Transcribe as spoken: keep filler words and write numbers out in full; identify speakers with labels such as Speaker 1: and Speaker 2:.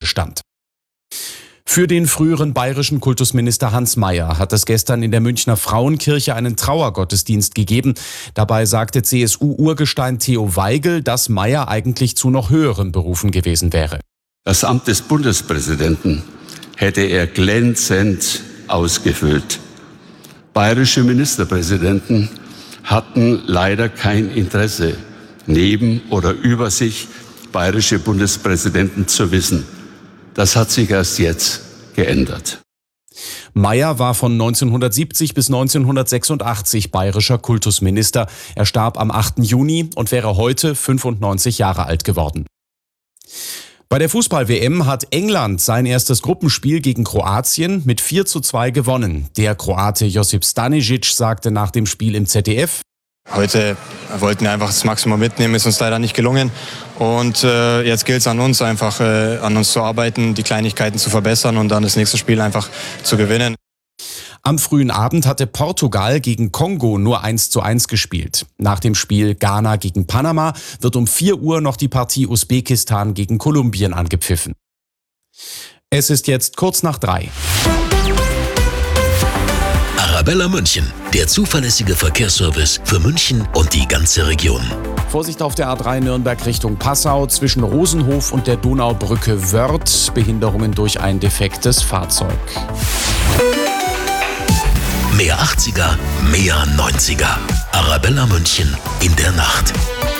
Speaker 1: stand. Für den früheren bayerischen Kultusminister Hans Mayer hat es gestern in der Münchner Frauenkirche einen Trauergottesdienst gegeben. Dabei sagte C S U-Urgestein Theo Weigel, dass Mayer eigentlich zu noch höheren Berufen gewesen wäre.
Speaker 2: Das Amt des Bundespräsidenten hätte er glänzend ausgefüllt. Bayerische Ministerpräsidenten hatten leider kein Interesse, neben oder über sich bayerische Bundespräsidenten zu wissen. Das hat sich erst jetzt geändert.
Speaker 1: Mayer war von neunzehnhundertsiebzig bis neunzehnhundertsechsundachtzig bayerischer Kultusminister. Er starb am achten Juni und wäre heute fünfundneunzig Jahre alt geworden. Bei der Fußball-W M hat England sein erstes Gruppenspiel gegen Kroatien mit vier zu zwei gewonnen. Der Kroate Josip Stanisic sagte nach dem Spiel im Z D F:
Speaker 3: Heute wollten wir einfach das Maximum mitnehmen, ist uns leider nicht gelungen. Und äh, jetzt gilt es an uns, einfach äh, an uns zu arbeiten, die Kleinigkeiten zu verbessern und dann das nächste Spiel einfach zu gewinnen.
Speaker 1: Am frühen Abend hatte Portugal gegen Kongo nur eins zu eins gespielt. Nach dem Spiel Ghana gegen Panama wird um vier Uhr noch die Partie Usbekistan gegen Kolumbien angepfiffen. Es ist jetzt kurz nach drei.
Speaker 4: Arabella München, der zuverlässige Verkehrsservice für München und die ganze Region.
Speaker 1: Vorsicht auf der A drei Nürnberg Richtung Passau zwischen Rosenhof und der Donaubrücke Wörth. Behinderungen durch ein defektes Fahrzeug.
Speaker 4: Mehr achtziger, mehr neunziger. Arabella München in der Nacht.